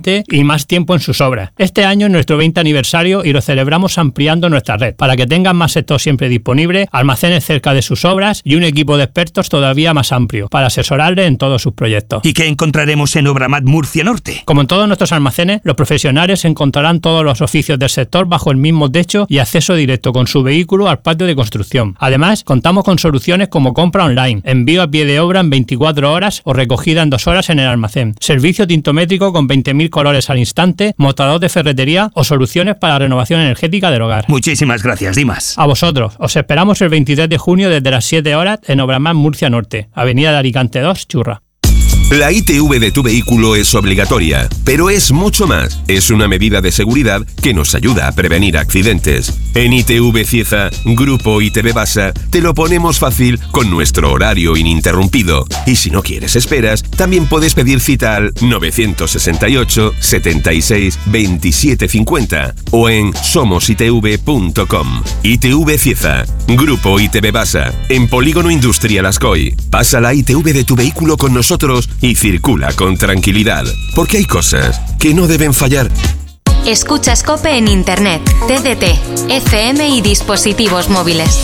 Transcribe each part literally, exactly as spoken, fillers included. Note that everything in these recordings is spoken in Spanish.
gente y más tiempo en sus obras. Este año es nuestro veinte aniversario y lo celebramos ampliando nuestra red para que tengan más sector siempre disponible, almacenes cerca de sus obras y un equipo de expertos todavía más amplio para asesorarle en todos sus proyectos. ¿Y qué encontraremos en Obramat Murcia Norte? Como en todos nuestros almacenes, los profesionales encontrarán todos los oficios del sector bajo el mismo techo y acceso directo con su vehículo al patio de construcción. Además, contamos con soluciones como compra online, envío a pie de obra en veinticuatro horas o recogida en dos horas en el almacén, servicio tintométrico con veinte mil colores al instante, mostrador de ferretería o soluciones para la renovación energética del hogar. Muchísimas gracias, Dimas. A vosotros. Os esperamos el veintitrés de junio desde las siete horas en Obramat Murcia Norte, Avenida de Alicante dos, Churra. La I T V de tu vehículo es obligatoria, pero es mucho más. Es una medida de seguridad que nos ayuda a prevenir accidentes. En I T V Cieza, Grupo I T V Basa, te lo ponemos fácil con nuestro horario ininterrumpido. Y si no quieres esperas, también puedes pedir cita al nueve seis ocho, setenta y seis, veintisiete cincuenta o en somos i t v punto com. I T V Cieza, Grupo I T V Basa, en Polígono Industrial Ascoy. Pasa la I T V de tu vehículo con nosotros y circula con tranquilidad, porque hay cosas que no deben fallar. Escuchas COPE en Internet, T D T, F M y dispositivos móviles.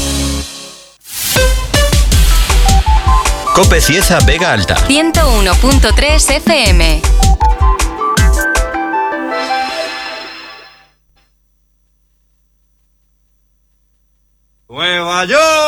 COPE Cieza Vega Alta. ciento uno punto tres F M. Nueva York.